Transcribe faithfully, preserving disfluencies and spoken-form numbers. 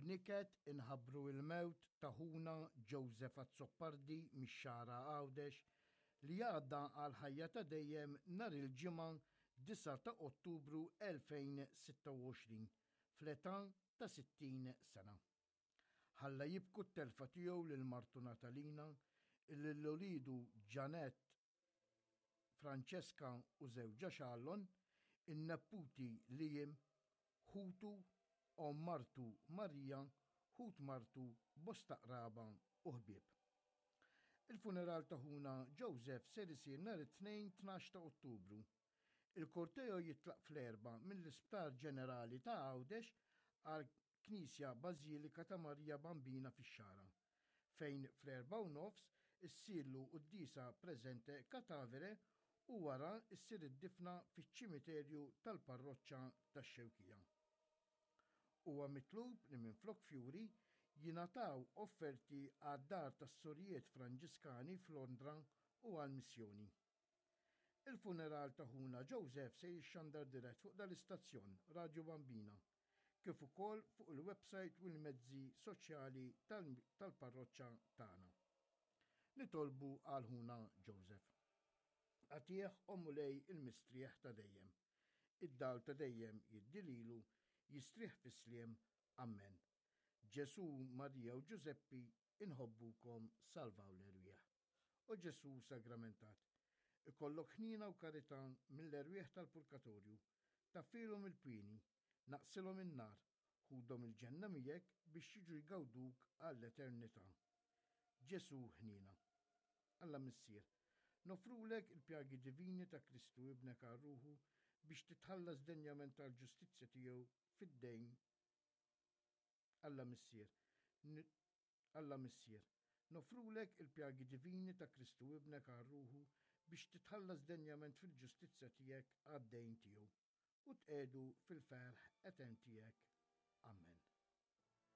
niket inħabru il-mewt ta' ħuna Joseph Azzopardi mix-Xara Għawdex li għadda għal ħajja ta' dejjem nhar il-ġimgħa disa ta' Ottubru elfejn sitta u għoxrin fl-età ta' sittin sena. Ħalla jibku t-telfa tiegħu lil martu Natalina illi l-wlidu Ġanet Franċeska u żewġa Xallon, in-nepputi Liam, ħutu u martu Marija, ħut martu bosta qraba u ħbieb. Il-funeral ta' ħuna Joseph ser isir nhar it-tnejn tnax ta' Ottubru. Il-kortejo jitlaq fl-erba mill-Isptar Ġenerali ta' Għawdex għal Knisja Bażilika ta' Marija Bambina fix-Xara, fejn fl-erba u nofs issirlu qudiesa preżente katavere u wara issir id-difna fiċ-ċimiterju tal-parroċċa tax-Xewkija. Huwa mitlub li minflok fjuri jingħataw offerti għad-dar tas-Sorjiet Franġiskani f'Londra u għall-missjoni. Il-funeral ta' ħuna Joseph se jixxandar dirett fuq dal-istazzjon Radio Bambina, kif ukoll fuq il-website u l-mezzi soċjali tal-parroċċa tagħna. Nitolbu għal ħuna Joseph. Għatieħ omulej il-mistrieħ ta' dejjem. Id-dal ta' dejjem jiddililu jistrieħ fis-sliem. Amen. Ġesu, Marija u Giuseppi inħobbukom salvaw l-erwieħ. U Ġesu sagramentat, ikollok ħnina u karità mill-erwieħ tal-purgatorju, taffilhom il-pini, naqsilhom in-nar, ħudhom il-ġenna miegħek biex jiġu jgawduk għall-eternità. Ġesu ħnina. Alla missier, nofrulek il-pjagi divini ta' Kristu ibnek għal-ruħu biex titħallas denjament tal-ġustizzja tiegħu fid-dejn. Alla missier, Alla missier, nofrulek il-pjagi divini ta' Kristu ibnek għal-ruħu biex titħallas denjament fil-ġustizzja tiegħek għad-dejn tiegħu u tqedu fil-ferħ etern tiegħek. Amen.